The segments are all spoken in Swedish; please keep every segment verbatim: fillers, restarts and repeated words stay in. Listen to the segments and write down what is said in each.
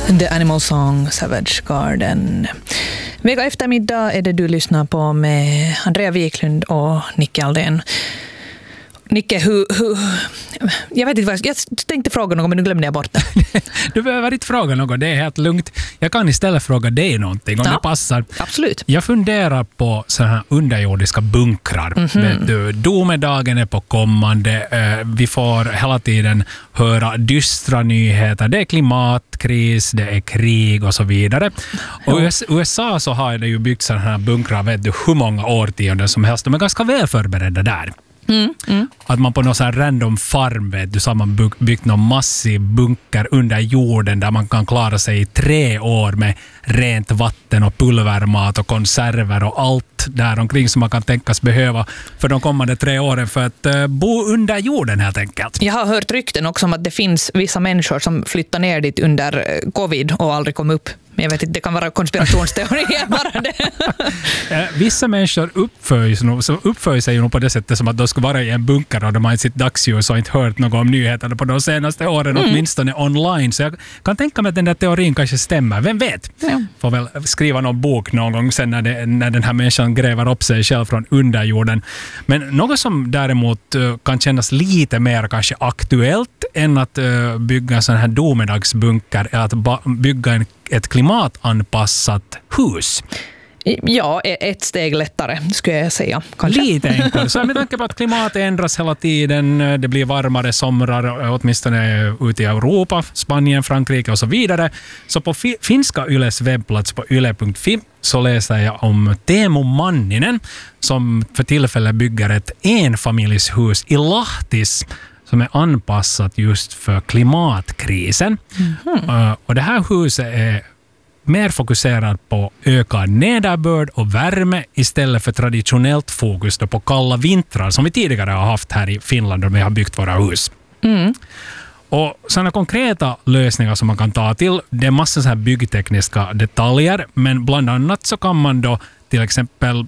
The Animal Song, Savage Garden. Vecka eftermiddag är det du lyssnar på med Andrea Wiklund och Nicke Aldén. Nicke, hur, hur, jag vet inte vad jag, jag tänkte fråga något men nu glömde jag bort det. Du behöver inte fråga något, det är helt lugnt. Jag kan istället fråga dig någonting om ja, det passar. Absolut. Jag funderar på sådana här underjordiska bunkrar. Mm-hmm. Du, domedagen är på kommande. Vi får hela tiden höra dystra nyheter. Det är klimatkris, det är krig och så vidare. Och i U S A så har det ju byggt sådana här bunkrar, vet du, hur många årtionden som helst. De är ganska väl förberedda där. Mm, mm. Att man på någon sån här random farm, vet du, så har man byggt någon massiv bunker under jorden där man kan klara sig i tre år med rent vatten och pulvermat och konserver och allt där omkring som man kan tänkas behöva för de kommande tre åren för att uh, bo under jorden helt enkelt. Jag har hört rykten också om att det finns vissa människor som flyttar ner dit under covid och aldrig kom upp. Men jag vet inte, det kan vara konspirationsteorier bara det. Vissa människor uppför sig nog på det sättet som att de ska vara i en bunker och de har inte sitt dagsljus och inte hört något om nyheterna på de senaste åren, mm. åtminstone online. Så jag kan tänka mig att den där teorin kanske stämmer. Vem vet? Ja. Får väl skriva någon bok någon gång sen när, det, när den här människan gräver upp sig själv från underjorden. Men något som däremot kan kännas lite mer kanske aktuellt än att bygga en sån här domedagsbunker är att bygga en ett klimatanpassat hus. Ja, ett steg lättare skulle jag säga. Kanske. Lite enklare. Så med tanke på att klimatet ändras hela tiden, det blir varmare somrar, åtminstone ute i Europa, Spanien, Frankrike och så vidare. Så på fi- finska Yles webbplats på yle punkt fi så läser jag om Teemu Manninen som för tillfället bygger ett enfamiljshus i Lahtis som är anpassat just för klimatkrisen. Mm-hmm. Uh, och det här huset är mer fokuserat på ökad nederbörd och värme istället för traditionellt fokus på kalla vintrar som vi tidigare har haft här i Finland då vi har byggt våra hus. Mm. Och sådana konkreta lösningar som man kan ta till, det är massor så här byggtekniska detaljer, men bland annat så kan man då till exempel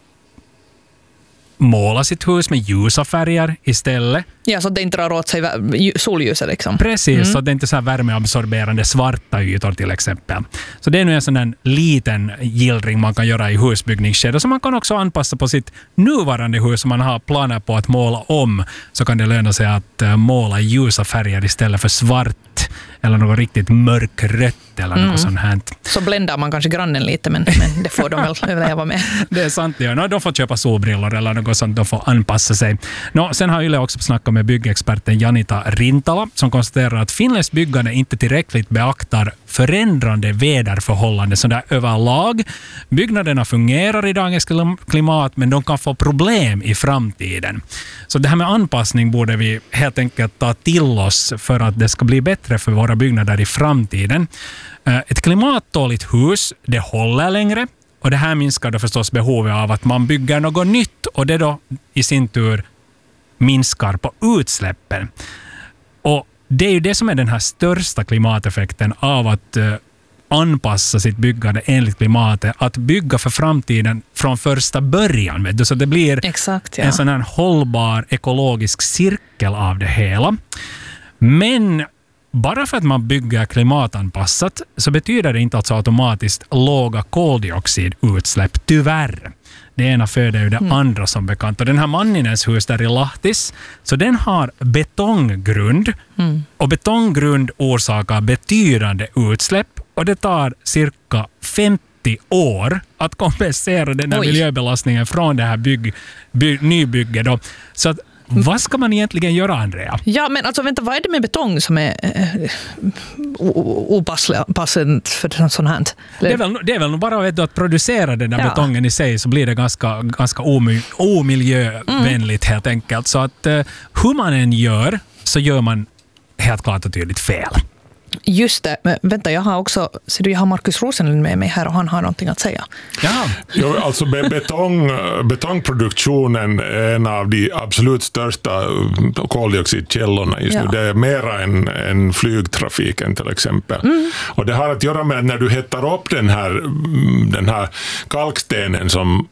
måla sitt hus med ljusa färger istället. Ja, så att det inte drar åt sig solljuset liksom. Precis, mm. så att det inte är så här värmeabsorberande svarta ytor till exempel. Så det är nu en sån här liten gillring man kan göra i husbyggningsskedet som man kan också anpassa på sitt nuvarande hus om man har planer på att måla om. Så kan det löna sig att måla ljusa färger istället för svart eller något riktigt mörkrött eller mm. något sånt här. Så bländar man kanske grannen lite, men, men det får de väl överleva med. Det är sant, ja. No, de får köpa solbrillor eller något sånt, de får anpassa sig. No, sen har Yle också snackat med byggexperten Janita Rintala som konstaterar att finländskt byggande inte tillräckligt beaktar förändrande väderförhållanden så där överlag. Byggnaderna fungerar i dagens klimat men de kan få problem i framtiden. Så det här med anpassning borde vi helt enkelt ta till oss för att det ska bli bättre för våra byggnader i framtiden. Ett klimattåligt hus, det håller längre och det här minskar då förstås behovet av att man bygger något nytt och det då i sin tur minskar på utsläppen. Och det är ju det som är den här största klimateffekten av att uh, anpassa sitt byggande enligt klimatet. Att bygga för framtiden från första början. Vet du? Så det blir Exakt, ja. en sån här hållbar ekologisk cirkel av det hela. Men bara för att man bygger klimatanpassat så betyder det inte alltså automatiskt låga koldioxidutsläpp, tyvärr. Det ena föder ju det mm. andra som bekant. Och den här Manninens hus där i Lahtis, så den har betonggrund. Mm. Och betonggrund orsakar betydande utsläpp. Och det tar cirka femtio år att kompensera den här Oj. miljöbelastningen från det här bygg, by, nybygget. Då. Så att vad ska man egentligen göra, Andrea? Ja, men alltså vänta, vad är det med betong som är äh, opassligt för sånt här? Det är väl, det är väl bara vet du, att producera den där ja. betongen i sig så blir det ganska, ganska omy, omiljövänligt mm. helt enkelt. Så att uh, hur man än gör så gör man helt klart och tydligt fel. Just det, men vänta, jag har också, så du, jag har Markus Rosenlund med mig här och han har någonting att säga. Ja, ja alltså betong, betongproduktionen är en av de absolut största koldioxidkällorna just ja. nu. Det är mera än, än flygtrafiken till exempel. Mm. Och det har att göra med när du hettar upp den här, den här kalkstenen som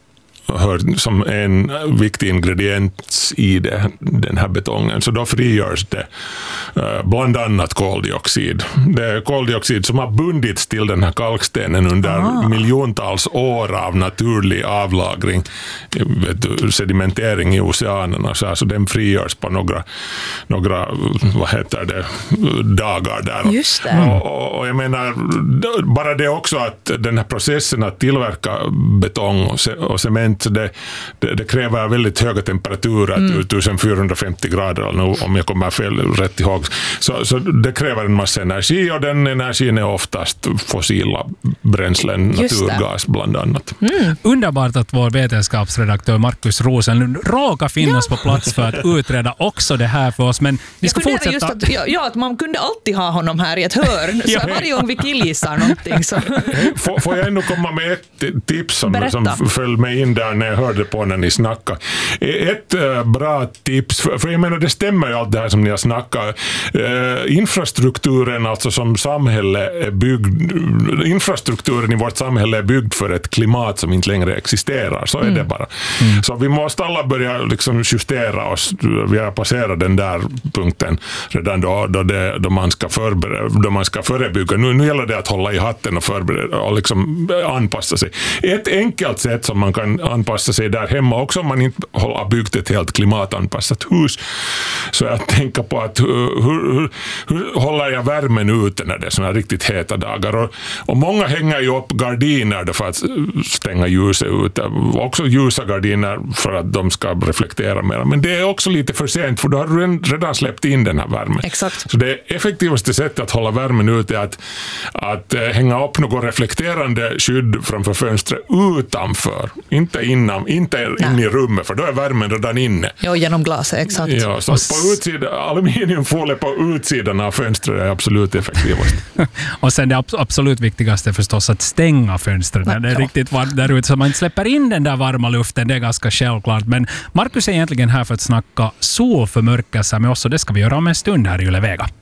hör som en viktig ingrediens i det, den här betongen. Så då frigörs det uh, bland annat koldioxid. Det är koldioxid som har bundits till den här kalkstenen under ah. miljontals år av naturlig avlagring, vet du, sedimentering i oceanerna. Så alltså den frigörs på några, några vad heter det, dagar där. Just det. Och, och jag menar, bara det också att den här processen att tillverka betong och, ce- och cement, det, det, det kräver väldigt höga temperaturer, mm. fjortonhundrafemtio grader om jag kommer fel rätt ihåg. Så, så det kräver en massa energi, och den energin är oftast fossila bränslen, naturgas bland annat. Mm. Underbart att vår vetenskapsredaktör Markus Rosenlund råkar finnas ja. på plats för att utreda också det här för oss. Men vi ska fortsätta. Just att, ja, ja, att man kunde alltid ha honom här i ett hörn. Så varje gång vi killgissar någonting. Så. Får, får jag ändå komma med ett tips som, som föll mig in där när jag hörde på när ni snackade. Ett äh, bra tips, för, för jag menar det stämmer ju allt det här som ni har snackat. Äh, infrastrukturen alltså som samhälle är byggd, infrastrukturen i vårt samhälle är byggd för ett klimat som inte längre existerar. Så är mm. det bara. Mm. Så vi måste alla börja liksom justera oss. Vi har passerat den där punkten redan då, då, det, då, man, ska förbereda, då man ska förebygga. Nu, nu gäller det att hålla i hatten och förbereda och liksom anpassa sig. Ett enkelt sätt som man kan anpassa sig där hemma också om man inte har byggt ett helt klimatanpassat hus, så jag tänker på att hur, hur, hur håller jag värmen ute när det är såna riktigt heta dagar, och, och många hänger ju upp gardiner för att stänga ljuset ute, också ljusa gardiner för att de ska reflektera mer, men det är också lite för sent för då har du redan släppt in den här värmen. Exakt. Så det effektivaste sättet att hålla värmen ute är att, att hänga upp något reflekterande skydd framför fönstret utanför, inte innan, inte in i rummet, för då är värmen redan inne. Jo, genom glaset, exakt. Ja, så på utsidan, aluminiumfolie på utsidan av fönstret är absolut effektivast. Och sen det absolut viktigaste förstås att stänga fönstret när det är riktigt varmt där ute så man inte släpper in den där varma luften, det är ganska självklart. Men Markus är egentligen här för att snacka solförmörkelse med oss, och det ska vi göra om en stund här i Yle Vega.